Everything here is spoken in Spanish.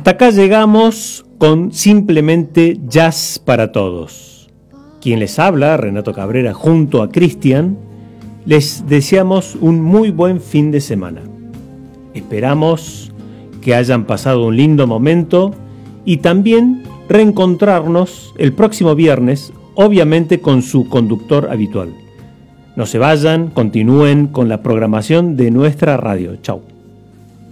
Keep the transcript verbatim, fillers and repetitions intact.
Hasta acá llegamos con Simplemente Jazz para Todos. Quien les habla, Renato Cabrera, junto a Cristian, les deseamos un muy buen fin de semana. Esperamos que hayan pasado un lindo momento y también reencontrarnos el próximo viernes, obviamente con su conductor habitual. No se vayan, continúen con la programación de nuestra radio. Chau.